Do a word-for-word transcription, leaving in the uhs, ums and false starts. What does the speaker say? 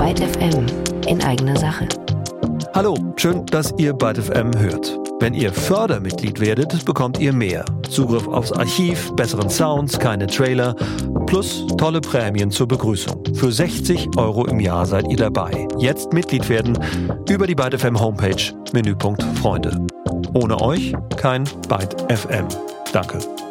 Byte F M in eigener Sache. Hallo, schön, dass ihr Byte F M hört. Wenn ihr Fördermitglied werdet, bekommt ihr mehr. Zugriff aufs Archiv, besseren Sounds, keine Trailer, plus tolle Prämien zur Begrüßung. Für sechzig Euro im Jahr seid ihr dabei. Jetzt Mitglied werden über die Byte F M Homepage, Menüpunkt Freunde. Ohne euch kein Byte F M. Danke.